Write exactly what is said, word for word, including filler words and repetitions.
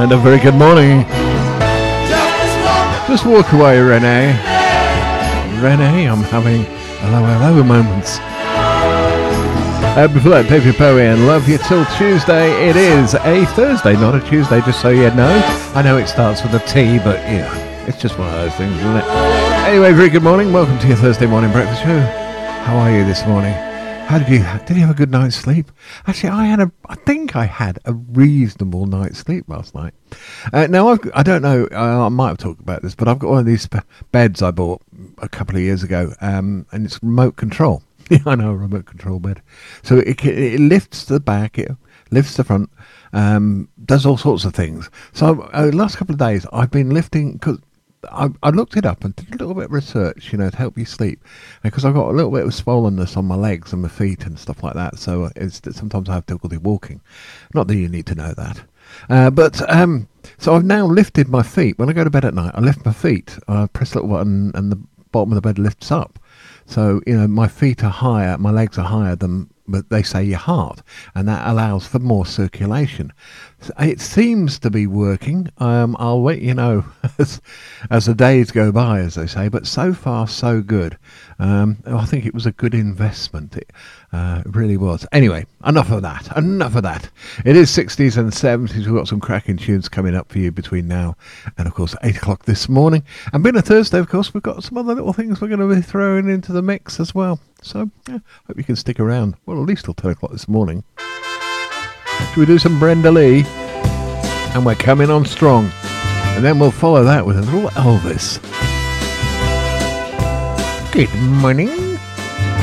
And a very good morning. Just walk away, Renee. Renee, I'm having hello, hello moments. Uh, before that, David Bowie and Love You Till Tuesday. It is a Thursday, not a Tuesday, just so you know. I know it starts with a T, but yeah, it's just one of those things, isn't it? Anyway, very good morning. Welcome to your Thursday morning breakfast show. How are you this morning? How did you, did you have a good night's sleep? Actually, I had a, I think I had a reasonable night's sleep last night. Uh, now, I've, I don't know, uh, I might have talked about this, but I've got one of these beds I bought a couple of years ago, um, and it's remote control. Yeah, I know, a remote control bed. So it, it lifts the back, it lifts the front, um, does all sorts of things. So uh, the last couple of days, I've been lifting, because I, I looked it up and did a little bit of research, you know, to help you sleep, because I've got a little bit of swollenness on my legs and my feet and stuff like that, so it's, sometimes I have difficulty walking. Not that you need to know that. Uh, but, um, so I've now lifted my feet. When I go to bed at night, I lift my feet, I press a little button and the bottom of the bed lifts up. So, you know, my feet are higher, my legs are higher than, but they say, your heart, and that allows for more circulation. So it seems to be working. Um, I'll let you know as, as the days go by, as they say, but so far so good. Um, I think it was a good investment. It uh, really was. Anyway, enough of that. Enough of that. It is sixties and seventies. We've got some cracking tunes coming up for you between now and, of course, eight o'clock this morning. And being a Thursday, of course, we've got some other little things we're going to be throwing into the mix as well. So, yeah, hope you can stick around. Well, at least till ten o'clock this morning. Should we do some Brenda Lee? And we're coming on strong. And then we'll follow that with a little Elvis. Good morning.